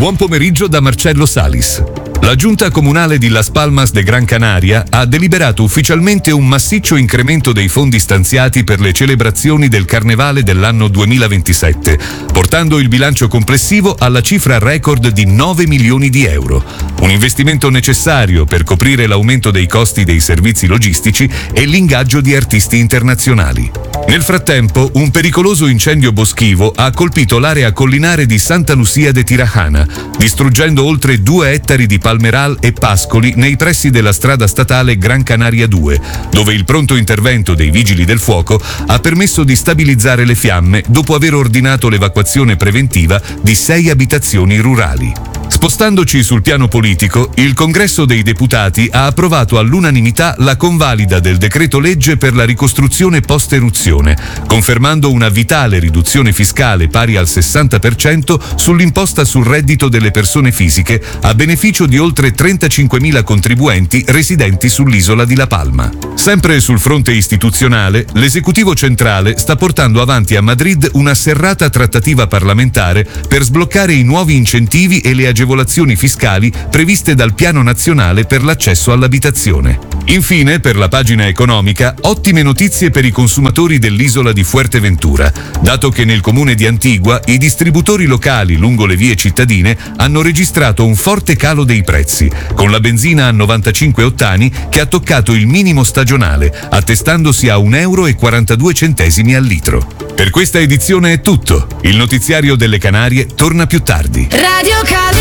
Buon pomeriggio da Marcello Salis. La Giunta Comunale di Las Palmas de Gran Canaria ha deliberato ufficialmente un massiccio incremento dei fondi stanziati per le celebrazioni del Carnevale dell'anno 2027, portando il bilancio complessivo alla cifra record di 9 milioni di euro. Un investimento necessario per coprire l'aumento dei costi dei servizi logistici e l'ingaggio di artisti internazionali. Nel frattempo, un pericoloso incendio boschivo ha colpito l'area collinare di Santa Lucia de Tirajana, distruggendo oltre 2 ettari di palmeral e pascoli nei pressi della strada statale Gran Canaria 2, dove il pronto intervento dei vigili del fuoco ha permesso di stabilizzare le fiamme dopo aver ordinato l'evacuazione preventiva di 6 abitazioni rurali. Spostandoci sul piano politico, il Congresso dei Deputati ha approvato all'unanimità la convalida del decreto legge per la ricostruzione post-eruzione, confermando una vitale riduzione fiscale pari al 60% sull'imposta sul reddito delle persone fisiche a beneficio di oltre 35.000 contribuenti residenti sull'isola di La Palma. Sempre sul fronte istituzionale, l'esecutivo centrale sta portando avanti a Madrid una serrata trattativa parlamentare per sbloccare i nuovi incentivi e le agevolazioni fiscali previste dal Piano Nazionale per l'accesso all'abitazione. Infine, per la pagina economica, ottime notizie per i consumatori dell'isola di Fuerteventura, dato che nel comune di Antigua i distributori locali lungo le vie cittadine hanno registrato un forte calo dei prezzi, con la benzina a 95 ottani che ha toccato il minimo stagionale, attestandosi a €1,42 al litro. Per questa edizione è tutto. Il notiziario delle Canarie torna più tardi. Radio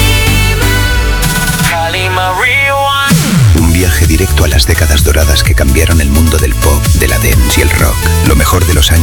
Calima Rewind. Un viaje directo a las décadas doradas que cambiaron el mundo del pop, de la dance y el rock. Lo mejor de los años